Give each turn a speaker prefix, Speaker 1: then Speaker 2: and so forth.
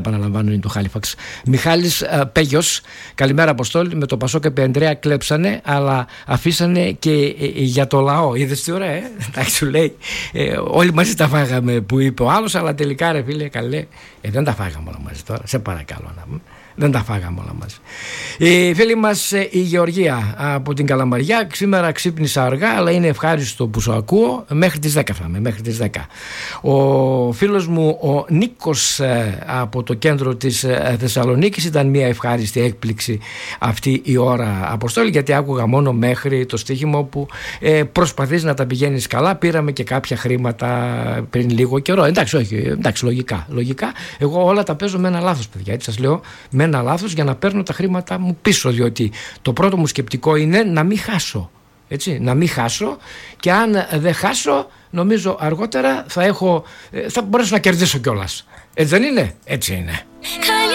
Speaker 1: Επαναλαμβάνω, είναι το Χάλιφαξ. Μιχάλης Πέγιος, καλημέρα Αποστόλη. Με το Πασόκ επί Ανδρέα κλέψανε, αλλά αφήσανε και για το λαό. Είδες τι ωραία, εντάξει, σου λέει. Όλοι μαζί τα φάγαμε, που είπε ο άλλος, αλλά τελικά ρε φίλε, καλέ, δεν τα φάγαμε όλα μαζί τώρα. Σε παρακαλώ να πούμε. Δεν τα φάγαμε όλα μαζί. Η φίλη μας η Γεωργία από την Καλαμαριά, σήμερα ξύπνησα αργά, αλλά είναι ευχάριστο που σου ακούω. Μέχρι τις 10 θα είμαι, μέχρι τις 10. Ο φίλος μου ο Νίκος από το κέντρο της Θεσσαλονίκης, ήταν μια ευχάριστη έκπληξη αυτή η ώρα, Αποστόλη, γιατί άκουγα μόνο μέχρι το στοίχημα όπου προσπαθείς να τα πηγαίνεις καλά. Πήραμε και κάποια χρήματα πριν λίγο καιρό. Εντάξει, όχι, εντάξει, λογικά. Εγώ όλα τα παίζω με ένα λάθος, παιδιά. Έτσι σας λέω, με ένα λάθος, για να παίρνω τα χρήματα μου πίσω, διότι το πρώτο μου σκεπτικό είναι να μην χάσω. Έτσι, να μην χάσω, και αν δεν χάσω, νομίζω αργότερα θα μπορέσω να κερδίσω κιόλας. Έτσι δεν είναι? Έτσι είναι.